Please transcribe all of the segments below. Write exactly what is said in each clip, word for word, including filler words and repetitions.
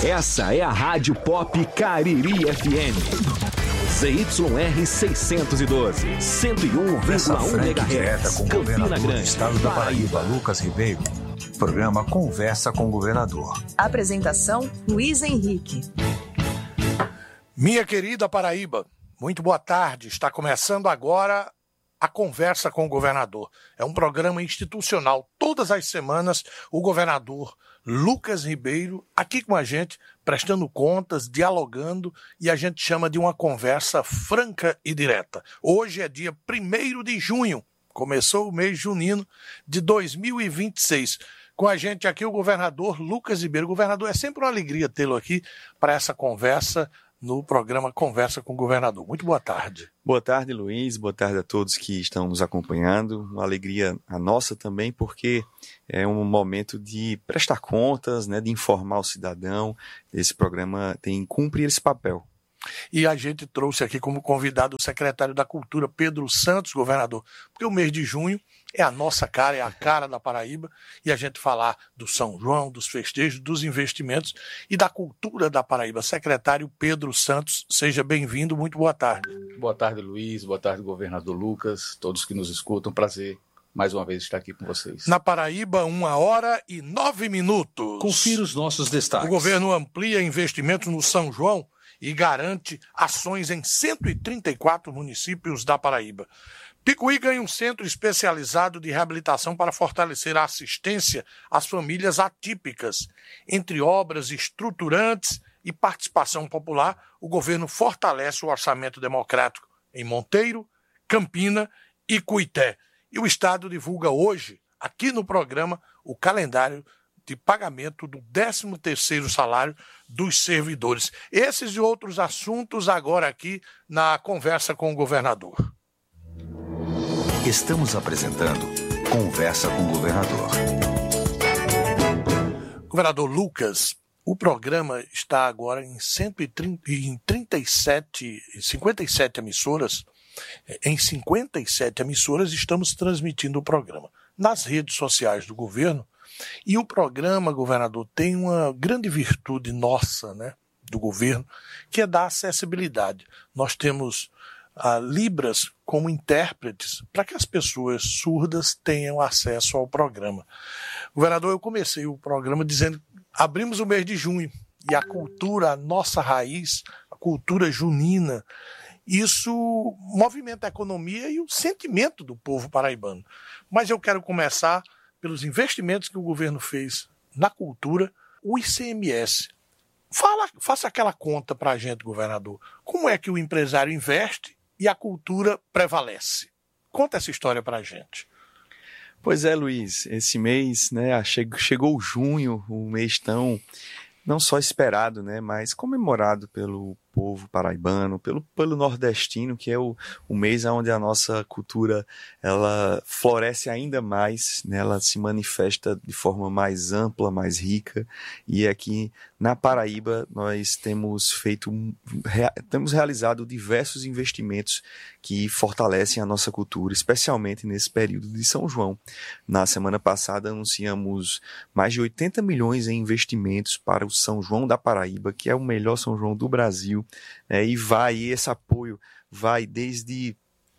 Essa é a Rádio Pop Cariri F M. Z Y R seiscentos e doze, cento e um vírgula um megahertz, Campina Grande, do estado da Paraíba, Lucas Ribeiro. Programa Conversa com o Governador. Apresentação, Luiz Henrique. Minha querida Paraíba, muito boa tarde. Está começando agora a Conversa com o Governador. É um programa institucional. Todas as semanas, o governador Lucas Ribeiro aqui com a gente, prestando contas, dialogando, e a gente chama de uma conversa franca e direta. Hoje é dia primeiro de junho, começou o mês junino de dois mil e vinte e seis. Com a gente aqui o governador Lucas Ribeiro. Governador, é sempre uma alegria tê-lo aqui para essa conversa no programa Conversa com o Governador. Muito boa tarde. Boa tarde, Luiz. Boa tarde a todos que estão nos acompanhando. Uma alegria a nossa também, porque é um momento de prestar contas, né, de informar o cidadão. Esse programa tem cumprir esse papel. E a gente trouxe aqui como convidado o secretário da Cultura, Pedro Santos, governador, porque o mês de junho é a nossa cara, é a cara da Paraíba, e a gente falar do São João, dos festejos, dos investimentos e da cultura da Paraíba. Secretário Pedro Santos, seja bem-vindo, muito boa tarde. Boa tarde, Luiz, boa tarde, governador Lucas, todos que nos escutam, prazer mais uma vez estar aqui com vocês. Na Paraíba, uma hora e nove minutos. Confira os nossos destaques. O governo amplia investimentos no São João e garante ações em cento e trinta e quatro municípios da Paraíba. Picuí ganha um centro especializado de reabilitação para fortalecer a assistência às famílias atípicas. Entre obras estruturantes e participação popular, o governo fortalece o orçamento democrático em Monteiro, Campina e Cuité. E o Estado divulga hoje, aqui no programa, o calendário de pagamento do décimo terceiro salário dos servidores. Esses e outros assuntos agora aqui na Conversa com o Governador. Estamos apresentando Conversa com o Governador. Governador Lucas, o programa está agora em, cento e trinta, em trinta e sete, cinquenta e sete emissoras. Em cinquenta e sete emissoras estamos transmitindo o programa nas redes sociais do governo. E o programa, governador, tem uma grande virtude nossa, né, do governo, que é da acessibilidade. Nós temos ah, Libras como intérpretes para que as pessoas surdas tenham acesso ao programa. Governador, eu comecei o programa dizendo que abrimos o mês de junho e a cultura, a nossa raiz, a cultura junina, isso movimenta a economia e o sentimento do povo paraibano. Mas eu quero começar pelos investimentos que o governo fez na cultura, o I C M S. Fala, faça aquela conta para a gente, governador. Como é que o empresário investe e a cultura prevalece? Conta essa história para a gente. Pois é, Luiz, esse mês, né, chegou junho, um mês tão, não só esperado, né, mas comemorado pelo povo paraibano, pelo, pelo nordestino, que é o, o mês onde a nossa cultura ela floresce ainda mais, né? Ela se manifesta de forma mais ampla, mais rica, e aqui na Paraíba nós temos feito, rea, temos realizado diversos investimentos que fortalecem a nossa cultura, especialmente nesse período de São João. Na semana passada anunciamos mais de oitenta milhões em investimentos para o São João da Paraíba, que é o melhor São João do Brasil. É, e vai, e esse apoio vai desde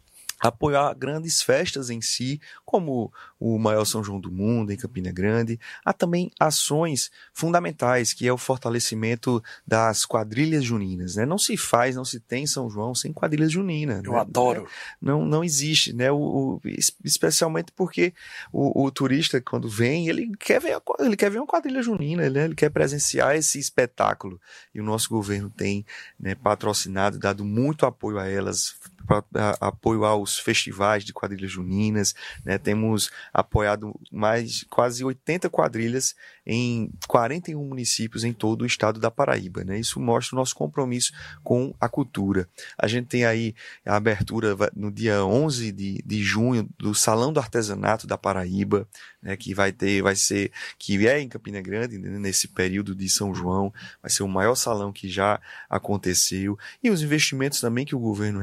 apoiar grandes festas em si, como o maior São João do mundo em Campina Grande, há também ações fundamentais, que é o fortalecimento das quadrilhas juninas, né? Não se faz, não se tem São João sem quadrilha junina. Eu né? adoro. Não, não existe, né? O, o, especialmente porque o, o turista, quando vem, ele quer ver, ele quer ver uma quadrilha junina, né? Ele quer presenciar esse espetáculo. E o nosso governo tem, né, patrocinado, dado muito apoio a elas, para apoio aos festivais de quadrilhas juninas, né? Temos apoiado mais quase oitenta quadrilhas em quarenta e um municípios em todo o estado da Paraíba, né? Isso mostra o nosso compromisso com a cultura. A gente tem aí a abertura no dia onze de, de junho do Salão do Artesanato da Paraíba, né? Que vai ter, vai ser, que é em Campina Grande, né? Nesse período de São João, vai ser o maior salão que já aconteceu, e os investimentos também que o governo realiza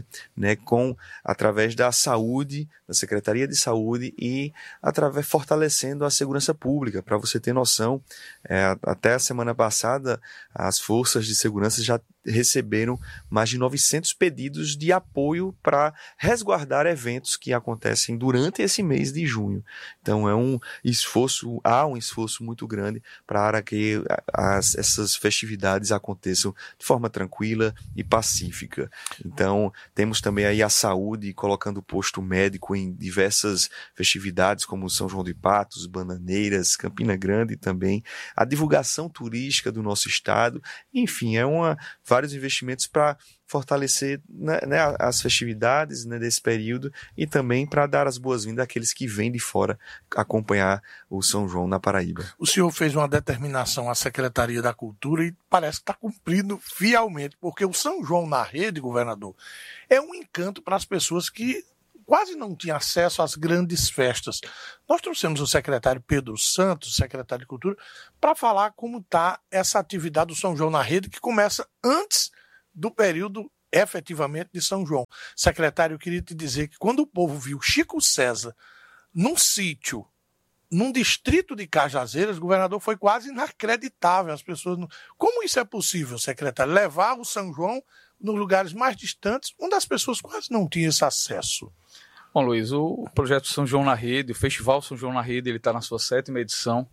pesquisa, né, com, através da saúde, da Secretaria de Saúde e através, fortalecendo a segurança pública. Para você ter noção, é, até a semana passada, as forças de segurança já receberam mais de novecentos pedidos de apoio para resguardar eventos que acontecem durante esse mês de junho. Então é um esforço, há um esforço muito grande para que as, essas festividades aconteçam de forma tranquila e pacífica. Então temos também aí a saúde colocando posto médico em diversas festividades como São João de Patos, Bananeiras, Campina Grande também, a divulgação turística do nosso estado, enfim, é uma vários investimentos para fortalecer, né, né, as festividades, né, desse período e também para dar as boas-vindas àqueles que vêm de fora acompanhar o São João na Paraíba. O senhor fez uma determinação à Secretaria da Cultura e parece que está cumprindo fielmente, porque o São João na Rede, governador, é um encanto para as pessoas que quase não tinham acesso às grandes festas. Nós trouxemos o secretário Pedro Santos, secretário de Cultura, para falar como está essa atividade do São João na Rede, que começa antes do período efetivamente de São João. Secretário, eu queria te dizer que quando o povo viu Chico César num sítio, num distrito de Cajazeiras, o governador, foi quase inacreditável. As pessoas não... Como isso é possível, secretário? Levar o São João nos lugares mais distantes, onde as pessoas quase não tinham esse acesso. Bom, Luiz, o projeto São João na Rede, o Festival São João na Rede, ele está na sua sétima edição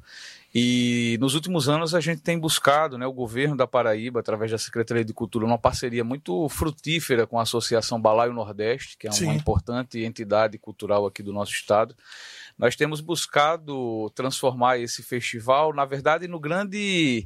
e nos últimos anos a gente tem buscado, né, o governo da Paraíba, através da Secretaria de Cultura, uma parceria muito frutífera com a Associação Balaio Nordeste, que é uma Sim. importante entidade cultural aqui do nosso estado. Nós temos buscado transformar esse festival, na verdade, no grande...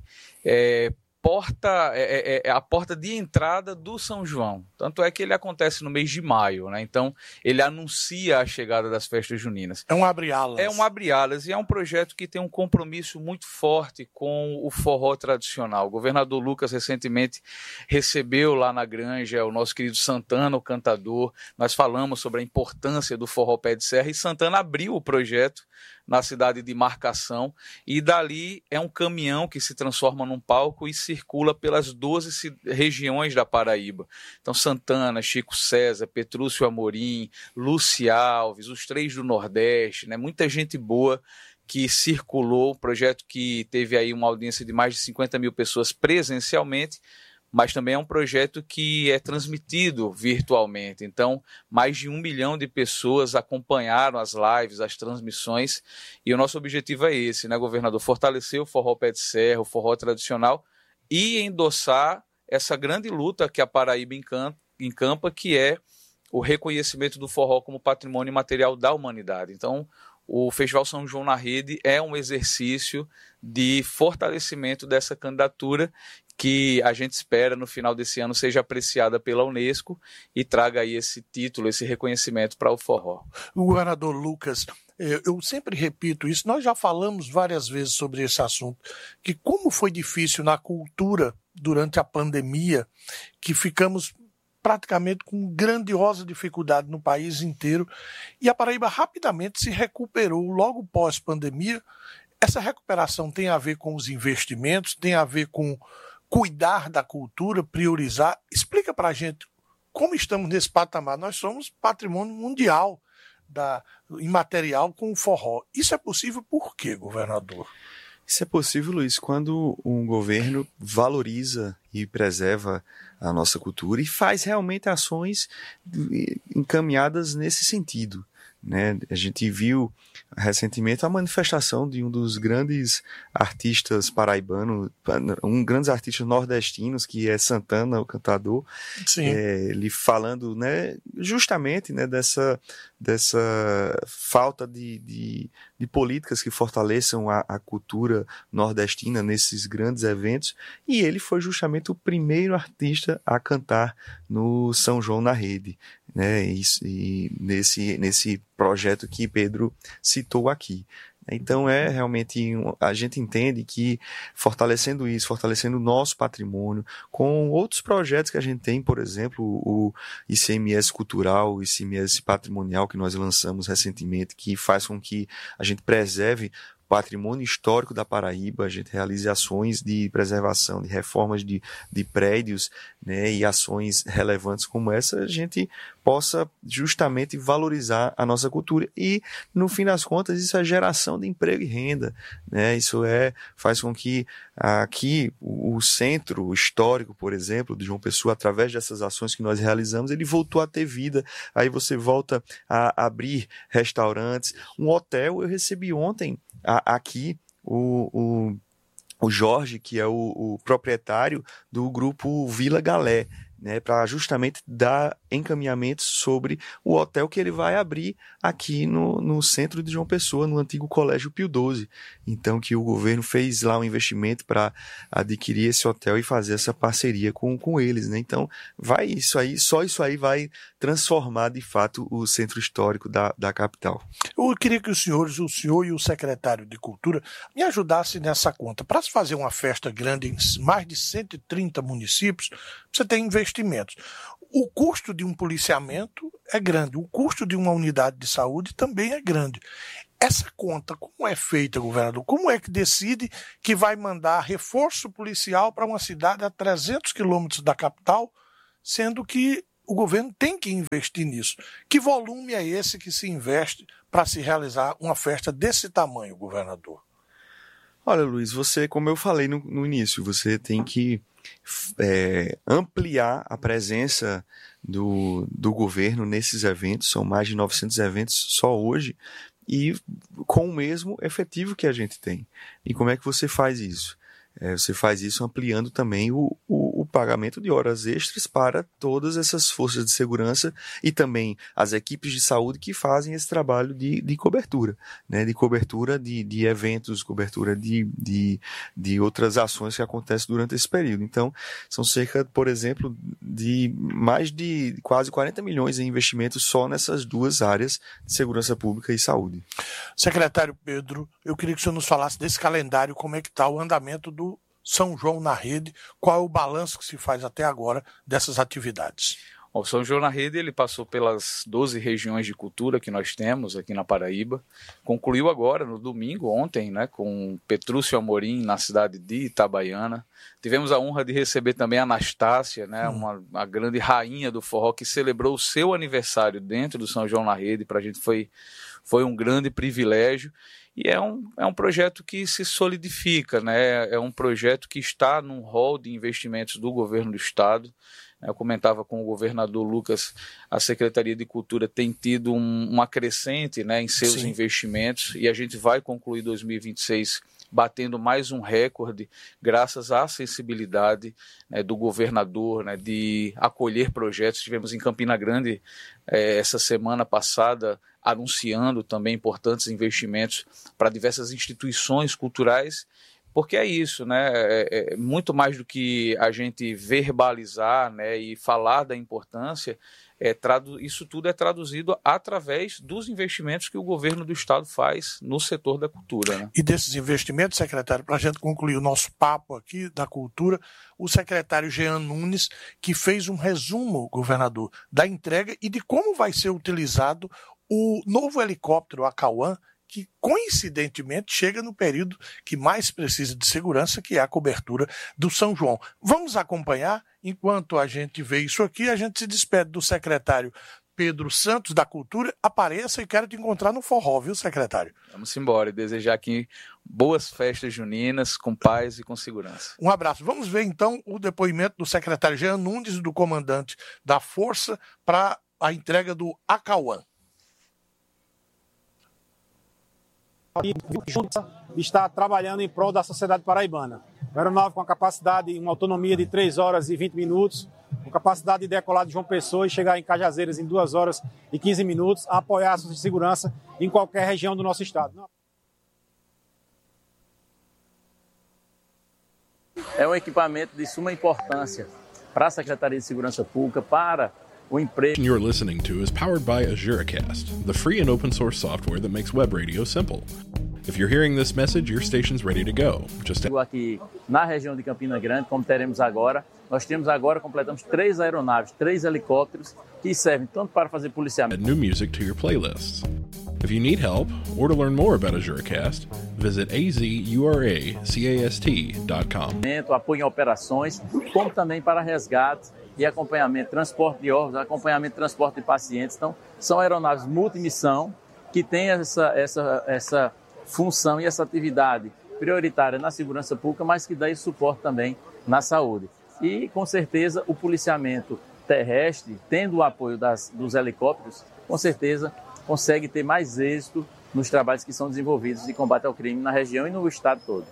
É, porta, é, é, é a porta de entrada do São João. Tanto é que ele acontece no mês de maio, né? Então ele anuncia a chegada das festas juninas. É um abre-alas. É um abre-alas e é um projeto que tem um compromisso muito forte com o forró tradicional. O governador Lucas recentemente recebeu lá na Granja o nosso querido Santana, o cantador. Nós falamos sobre a importância do forró pé de serra e Santana abriu o projeto na cidade de Marcação, e dali é um caminhão que se transforma num palco e circula pelas doze regiões da Paraíba. Então Santana, Chico César, Petrúcio Amorim, Lúcia Alves, os três do Nordeste, né? Muita gente boa que circulou, um projeto que teve aí uma audiência de mais de cinquenta mil pessoas presencialmente, mas também é um projeto que é transmitido virtualmente. Então, mais de um milhão de pessoas acompanharam as lives, as transmissões, e o nosso objetivo é esse, né, governador? Fortalecer o forró pé de serra, o forró tradicional, e endossar essa grande luta que a Paraíba encampa, que é o reconhecimento do forró como patrimônio imaterial da humanidade. Então, o Festival São João na Rede é um exercício de fortalecimento dessa candidatura que a gente espera no final desse ano seja apreciada pela Unesco e traga aí esse título, esse reconhecimento para o forró. O governador Lucas, eu sempre repito isso, nós já falamos várias vezes sobre esse assunto, que como foi difícil na cultura durante a pandemia, que ficamos praticamente com grandiosa dificuldade no país inteiro, e a Paraíba rapidamente se recuperou logo pós-pandemia. Essa recuperação tem a ver com os investimentos, tem a ver com cuidar da cultura, priorizar. Explica para a gente como estamos nesse patamar. Nós somos patrimônio mundial da, imaterial com o forró. Isso é possível por quê, governador? Isso é possível, Luiz, quando um governo valoriza e preserva a nossa cultura e faz realmente ações encaminhadas nesse sentido, né? A gente viu recentemente a manifestação de um dos grandes artistas paraibanos, um grandes artistas nordestinos, que é Santana, o cantador, é, ele falando, né, justamente, né, dessa, dessa falta de, de, de políticas que fortaleçam a, a cultura nordestina nesses grandes eventos, e ele foi justamente o primeiro artista a cantar no São João na Rede, né, e, e nesse, nesse projeto que Pedro citou aqui. Então é realmente, a gente entende que fortalecendo isso, fortalecendo o nosso patrimônio, com outros projetos que a gente tem, por exemplo, o I C M S cultural, o I C M S patrimonial que nós lançamos recentemente, que faz com que a gente preserve patrimônio histórico da Paraíba, a gente realize ações de preservação, de reformas de, de prédios, né, e ações relevantes como essa, a gente possa justamente valorizar a nossa cultura e, no fim das contas, isso é geração de emprego e renda, né? Isso é, faz com que aqui o, o centro histórico, por exemplo, de João Pessoa, através dessas ações que nós realizamos, ele voltou a ter vida. Aí você volta a abrir restaurantes, um hotel. Eu recebi ontem a, aqui o, o, o Jorge, que é o, o proprietário do grupo Vila Galé, né, para justamente dar encaminhamentos sobre o hotel que ele vai abrir aqui no, no centro de João Pessoa, no antigo Colégio Pio doze. Então, que o governo fez lá um investimento para adquirir esse hotel e fazer essa parceria com, com eles, né? Então, vai isso aí, só isso aí vai transformar, de fato, o centro histórico da, da capital. Eu queria que os senhores, o senhor e o secretário de Cultura, me ajudassem nessa conta. Para se fazer uma festa grande em mais de cento e trinta municípios, você tem investimentos. O custo de um policiamento é grande, o custo de uma unidade de saúde também é grande. Essa conta, como é feita, governador? Como é que decide que vai mandar reforço policial para uma cidade a trezentos quilômetros da capital, sendo que o governo tem que investir nisso? Que volume é esse que se investe para se realizar uma festa desse tamanho, governador? Olha, Luiz, você, como eu falei no, no início, você tem que É, ampliar a presença do, do governo nesses eventos. São mais de novecentos eventos só hoje, e com o mesmo efetivo que a gente tem. E como é que você faz isso? É, você faz isso ampliando também o, o, o pagamento de horas extras para todas essas forças de segurança e também as equipes de saúde que fazem esse trabalho de, de cobertura, né? De cobertura de, de eventos, cobertura de, de, de outras ações que acontecem durante esse período. Então, são cerca, por exemplo, de mais de quase quarenta milhões em investimentos só nessas duas áreas de segurança pública e saúde. Secretário Pedro, eu queria que o senhor nos falasse desse calendário, como é que está o andamento do São João na Rede, qual é o balanço que se faz até agora dessas atividades? O São João na Rede, ele passou pelas doze regiões de cultura que nós temos aqui na Paraíba, concluiu agora no domingo, ontem, né, com Petrúcio Amorim na cidade de Itabaiana. Tivemos a honra de receber também a Anastácia, né, hum. uma, a grande rainha do forró, que celebrou o seu aniversário dentro do São João na Rede. Para a gente foi, foi um grande privilégio. E é um, é um projeto que se solidifica, né? É um projeto que está num rol de investimentos do governo do estado. Eu comentava com o governador Lucas, a Secretaria de Cultura tem tido um, uma crescente, né, em seus Sim. investimentos, e a gente vai concluir dois mil e vinte e seis batendo mais um recorde, graças à sensibilidade, né, do governador, né, de acolher projetos. Estivemos em Campina Grande eh, essa semana passada, anunciando também importantes investimentos para diversas instituições culturais, porque é isso, né? É, é muito mais do que a gente verbalizar, né, e falar da importância. É, tradu- isso tudo é traduzido através dos investimentos que o governo do estado faz no setor da cultura, né? E desses investimentos, secretário, para a gente concluir o nosso papo aqui da cultura, o secretário Jean Nunes, que fez um resumo, governador, da entrega e de como vai ser utilizado o novo helicóptero Acauã, que coincidentemente chega no período que mais precisa de segurança, que é a cobertura do São João. Vamos acompanhar. Enquanto a gente vê isso aqui, a gente se despede do secretário Pedro Santos, da Cultura. Apareça e quero te encontrar no forró, viu, secretário? Vamos embora e desejar aqui boas festas juninas, com paz e com segurança. Um abraço. Vamos ver então o depoimento do secretário Jean Nunes, do comandante da Força, para a entrega do Acauã. Está trabalhando em prol da sociedade paraibana. O aeronave com a capacidade, uma autonomia de três horas e vinte minutos, com capacidade de decolar de João Pessoa e chegar em Cajazeiras em duas horas e quinze minutos, a apoiar a sua segurança em qualquer região do nosso estado. É um equipamento de suma importância para a Secretaria de Segurança Pública, para o emprego. You're listening to is powered by AzureCast, the free and open source software that makes web radio simple. If you're hearing this message, your station's ready to go. Just aqui na região de Campina Grande, como teremos agora, nós temos agora, completamos três aeronaves, três helicópteros que servem tanto para fazer policiamento. Add new music to your playlists. If you need help or to learn more about AzuraCast, visit a z u r a c a s t dot com. Apoio em operações, como também para resgate e acompanhamento, transporte de órgãos, acompanhamento e transporte de pacientes. Então, são aeronaves multimissão que têm essa, essa, essa função e essa atividade prioritária na segurança pública, mas que dá esse suporte também na saúde. E, com certeza, o policiamento terrestre, tendo o apoio das, dos helicópteros, com certeza consegue ter mais êxito nos trabalhos que são desenvolvidos de combate ao crime na região e no estado todo.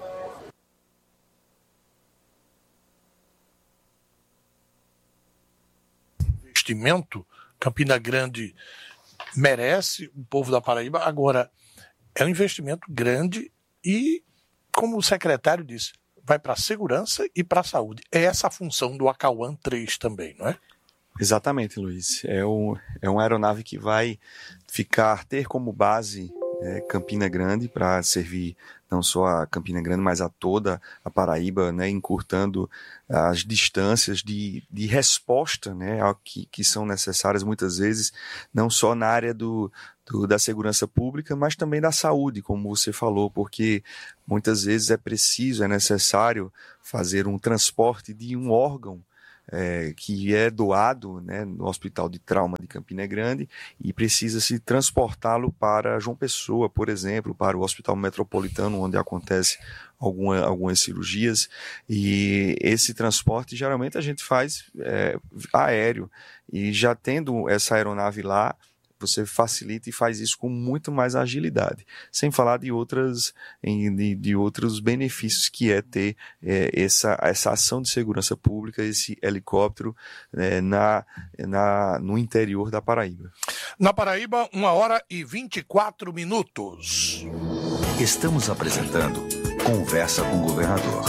Investimento, Campina Grande merece, o povo da Paraíba. Agora, é um investimento grande e, como o secretário disse, vai para a segurança e para a saúde. É essa a função do Acauã três também, não é? Exatamente, Luiz. É, um, é uma aeronave que vai ficar, ter como base é, Campina Grande para servir não só a Campina Grande, mas a toda a Paraíba, né, encurtando as distâncias de, de resposta, né, ao que, que são necessárias muitas vezes, não só na área do, do, da segurança pública, mas também da saúde, como você falou, porque muitas vezes é preciso, é necessário fazer um transporte de um órgão É, que é doado, né, no Hospital de Trauma de Campina Grande e precisa-se transportá-lo para João Pessoa, por exemplo, para o Hospital Metropolitano, onde acontece alguma, algumas cirurgias, e esse transporte geralmente a gente faz é, aéreo, e já tendo essa aeronave lá, você facilita e faz isso com muito mais agilidade, sem falar de, outras, de, de outros benefícios que é ter é, essa, essa ação de segurança pública, esse helicóptero é, na, na, no interior da Paraíba. Na Paraíba, uma hora e vinte e quatro minutos. Estamos apresentando Conversa com o Governador.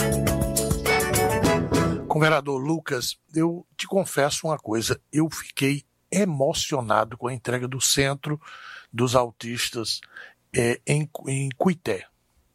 Governador Lucas, eu te confesso uma coisa, eu fiquei emocionado com a entrega do Centro dos Autistas é, em, em Cuité.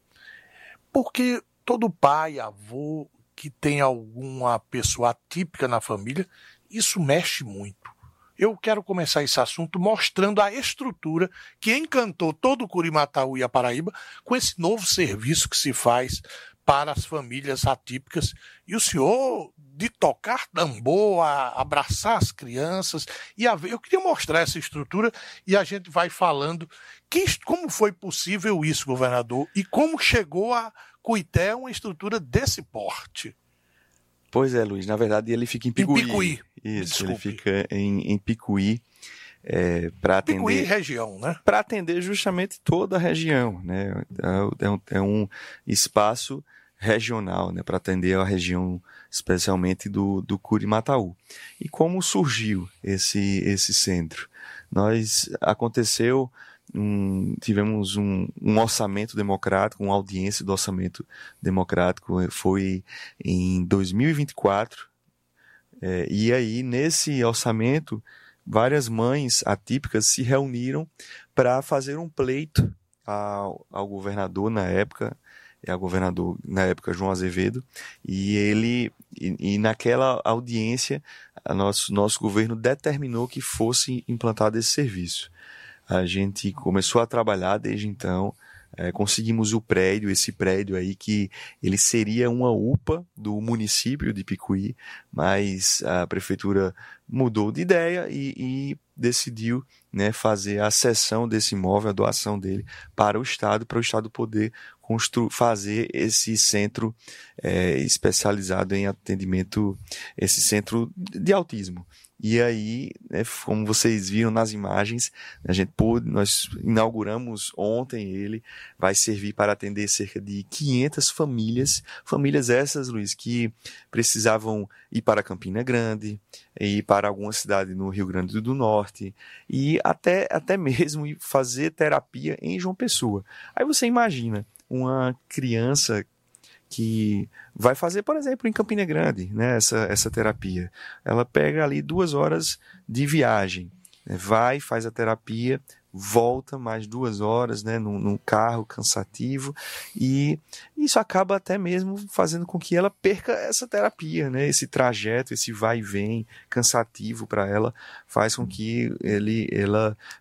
Porque todo pai, avô que tem alguma pessoa atípica na família, isso mexe muito. Eu quero começar esse assunto mostrando a estrutura que encantou todo o Curimataú e a Paraíba com esse novo serviço que se faz para as famílias atípicas. E o senhor, de tocar tambor, a abraçar as crianças, e a ver, eu queria mostrar essa estrutura e a gente vai falando que, como foi possível isso, governador, e como chegou a Cuité uma estrutura desse porte. Pois é, Luiz, na verdade ele fica em Picuí. Em Picuí. Isso, Desculpe. ele fica em, em Picuí. É, para atender, Picuí região, né? Para atender justamente toda a região, né? É um, é um espaço regional, né? Para atender a região, especialmente do, do Curimataú. E como surgiu esse, esse centro? Nós, aconteceu, um, tivemos um, um orçamento democrático, uma audiência do orçamento democrático, foi em dois mil e vinte e quatro, é, e aí nesse orçamento várias mães atípicas se reuniram para fazer um pleito ao, ao governador na época, ao governador na época João Azevedo, e ele e, e naquela audiência a nosso, nosso governo determinou que fosse implantado esse serviço. A gente começou a trabalhar desde então, é, conseguimos o prédio, esse prédio aí que ele seria uma U P A do município de Picuí, mas a prefeitura mudou de ideia e, e decidiu, né, fazer a cessão desse imóvel, a doação dele para o Estado, para o Estado poder constru- fazer esse centro é, especializado em atendimento, esse centro de autismo. E aí, né, como vocês viram nas imagens, a gente pôde, nós inauguramos ontem ele, vai servir para atender cerca de quinhentas famílias, famílias essas, Luiz, que precisavam ir para Campina Grande, ir para alguma cidade no Rio Grande do Norte, e até, até mesmo fazer terapia em João Pessoa. Aí você imagina uma criança que vai fazer, por exemplo, em Campina Grande, né, essa, essa terapia. Ela pega ali duas horas de viagem, né, vai, faz a terapia, volta mais duas horas, né, num, num carro cansativo, e isso acaba até mesmo fazendo com que ela perca essa terapia, né, esse trajeto, esse vai e vem cansativo para ela, faz com que ele, ela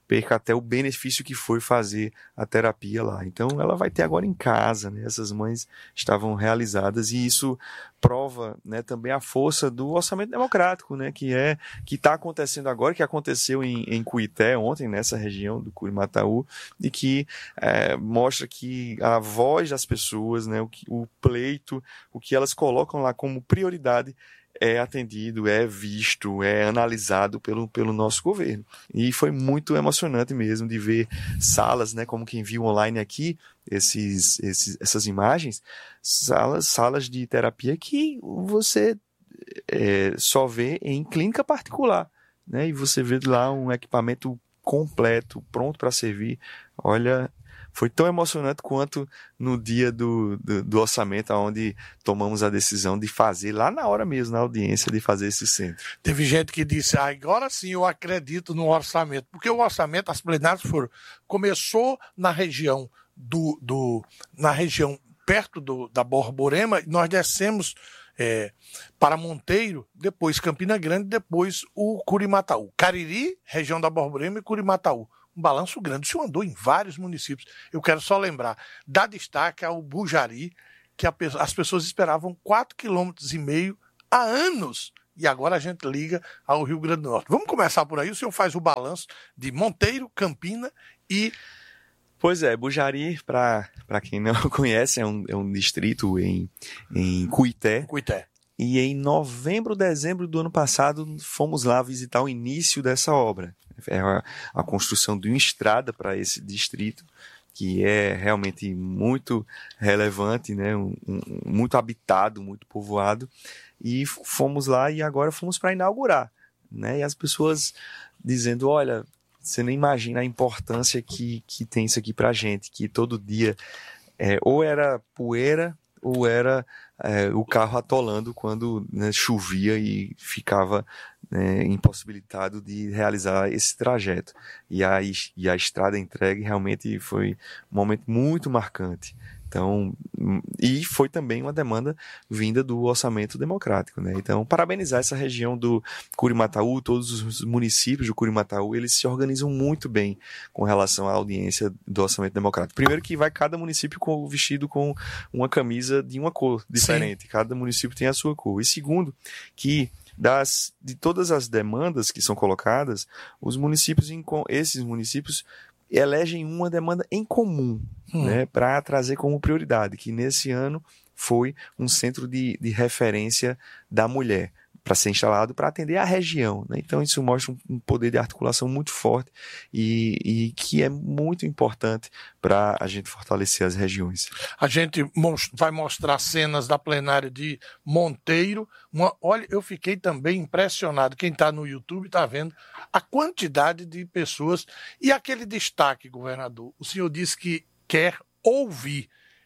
perca até o benefício que foi fazer a terapia lá. Então ela vai ter agora em casa, né? Essas mães estavam realizadas e isso prova, né, também a força do orçamento democrático, né, que é que está acontecendo agora, que aconteceu em, em Cuité ontem, nessa região do Curimataú, e que é, mostra que a voz das pessoas, né, o, o pleito, o que elas colocam lá como prioridade é atendido, é visto, é analisado pelo, pelo nosso governo. E foi muito emocionante mesmo de ver salas, né, como quem viu online aqui, esses, esses, essas imagens, salas, salas de terapia que você é, só vê em clínica particular, né, e você vê lá um equipamento completo, pronto para servir. Olha, foi tão emocionante quanto no dia do, do, do orçamento, onde tomamos a decisão de fazer, lá na hora mesmo, na audiência, de fazer esse centro. Teve gente que disse, ah, agora sim eu acredito no orçamento, porque o orçamento, as plenárias foram, começou na região, do, do, na região perto do, da Borborema, nós descemos é, para Monteiro, depois Campina Grande, depois o Curimataú. Cariri, região da Borborema e Curimataú. Um balanço grande. O senhor andou em vários municípios. Eu quero só lembrar, dá destaque ao Bujari, que a, as pessoas esperavam quatro quilômetros e meio há anos. E agora a gente liga ao Rio Grande do Norte. Vamos começar por aí. O senhor faz o balanço de Monteiro, Campina e... Pois é, Bujari, para quem não conhece, é um, é um distrito em, em Cuité. Cuité. E em novembro, dezembro do ano passado, fomos lá visitar o início dessa obra. É a, a construção de uma estrada para esse distrito, que é realmente muito relevante, né? um, um, muito habitado, muito povoado. E fomos lá e agora fomos para inaugurar. Né? E as pessoas dizendo, olha, você nem imagina a importância que, que tem isso aqui para a gente, que todo dia é, ou era poeira ou era é, o carro atolando quando, né, chovia e ficava, né, impossibilitado de realizar esse trajeto. E a, e a estrada entregue realmente foi um momento muito marcante. Então, e foi também uma demanda vinda do orçamento democrático, né? Então, parabenizar essa região do Curimataú, todos os municípios do Curimataú, eles se organizam muito bem com relação à audiência do orçamento democrático. Primeiro que vai cada município com, vestido com uma camisa de uma cor diferente. Sim. Cada município tem a sua cor. E segundo, que das, de todas as demandas que são colocadas, os municípios, esses municípios elegem uma demanda em comum, hum. né, para trazer como prioridade, que nesse ano foi um centro de, de referência da mulher, para ser instalado para atender a região. Né? Então isso mostra um, um poder de articulação muito forte e, e que é muito importante para a gente fortalecer as regiões. A gente most- vai mostrar cenas da plenária de Monteiro. Uma, olha, eu fiquei também impressionado. Quem está no YouTube está vendo a quantidade de pessoas e aquele destaque, governador. O senhor disse que quer ouvir,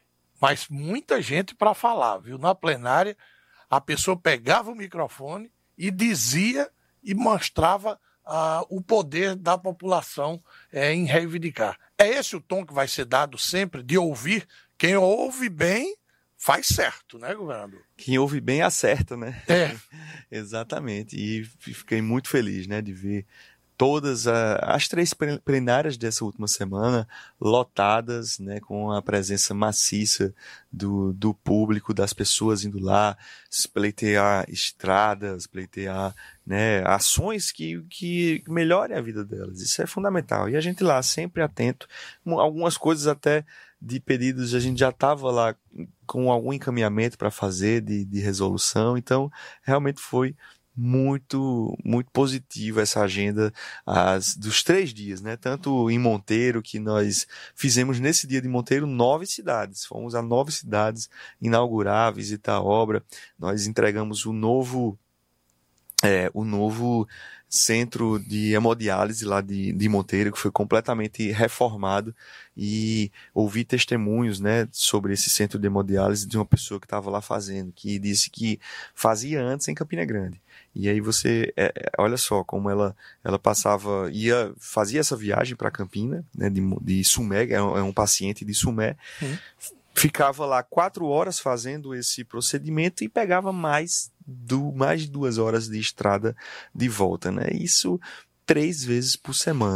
mas muita gente para falar, viu? Na plenária, a pessoa pegava o microfone e dizia e mostrava uh, o poder da população uh, em reivindicar. É esse o tom que vai ser dado sempre, de ouvir. Quem ouve bem faz certo, né, governador? Quem ouve bem acerta, né? É. Exatamente. E fiquei muito feliz, né, de ver todas a, as três plenárias dessa última semana lotadas, né, com a presença maciça do, do público, das pessoas indo lá, pleitear estradas, pleitear, né, ações que, que melhorem a vida delas. Isso é fundamental. E a gente lá sempre atento. Algumas coisas até de pedidos a gente já estava lá com algum encaminhamento para fazer de, de resolução. Então, realmente foi muito muito positiva essa agenda as, dos três dias, né? Tanto em Monteiro, que nós fizemos nesse dia de Monteiro nove cidades, fomos a nove cidades inaugurar, visitar a obra, nós entregamos o novo é, o novo centro de hemodiálise lá de, de Monteiro, que foi completamente reformado, e ouvi testemunhos, né, sobre esse centro de hemodiálise de uma pessoa que estava lá fazendo, que disse que fazia antes em Campina Grande. E aí você, é, olha só como ela, ela passava, ia, fazia essa viagem para Campina, né, de, de Sumé, é um, é um paciente de Sumé, uhum. Ficava lá quatro horas fazendo esse procedimento e pegava mais, do, mais de duas horas de estrada de volta, né? Isso três vezes por semana.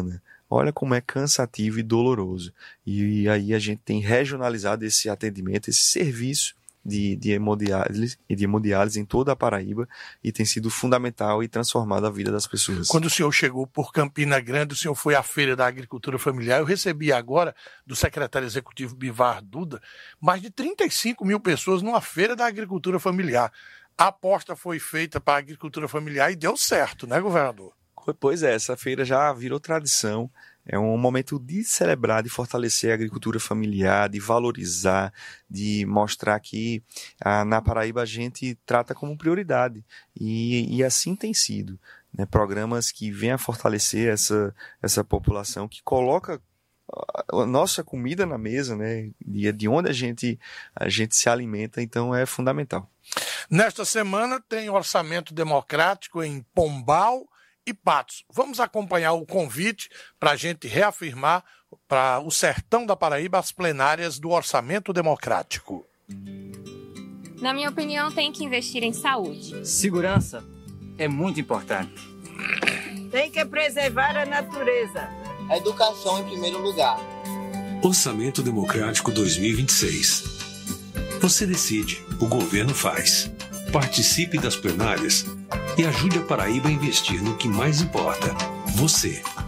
olha como é cansativo e doloroso. E aí a gente tem regionalizado esse atendimento, esse serviço de, de hemodiálise e de hemodiálise em toda a Paraíba, e tem sido fundamental e transformado a vida das pessoas. Quando o senhor chegou por Campina Grande, o senhor foi à Feira da Agricultura Familiar. Eu recebi agora do secretário executivo Bivar Duda mais de trinta e cinco mil pessoas numa Feira da Agricultura Familiar. A aposta foi feita para a agricultura familiar e deu certo, né, governador? Pois é, essa feira já virou tradição. É um momento de celebrar, de fortalecer a agricultura familiar, de valorizar, de mostrar que ah, na Paraíba a gente trata como prioridade. E, e assim tem sido. Né? Programas que vêm a fortalecer essa, essa população, que coloca a nossa comida na mesa, né? de, de onde a gente, a gente se alimenta, então é fundamental. Nesta semana tem orçamento democrático em Pombal e Patos. Vamos acompanhar o convite para a gente reafirmar para o sertão da Paraíba as plenárias do orçamento democrático. Na minha opinião, tem que investir em saúde. Segurança é muito importante. Tem que preservar a natureza. A educação em primeiro lugar. Orçamento Democrático dois mil e vinte e seis. Você decide, o governo faz. Participe das plenárias e ajude a Paraíba a investir no que mais importa: você.